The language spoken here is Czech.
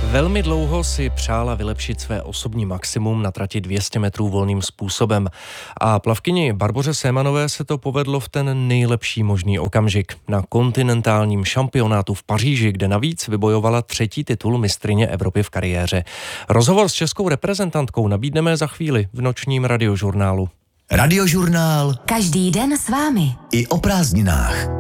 Velmi dlouho si přála vylepšit své osobní maximum na trati 200 metrů volným způsobem. A plavkyni Barboře Seemanové se to povedlo v ten nejlepší možný okamžik. Na kontinentálním šampionátu v Paříži, kde navíc vybojovala 3. titul mistryně Evropy v kariéře. Rozhovor s českou reprezentantkou nabídneme za chvíli v nočním radiožurnálu. Radiožurnál. Každý den s vámi. I o prázdninách.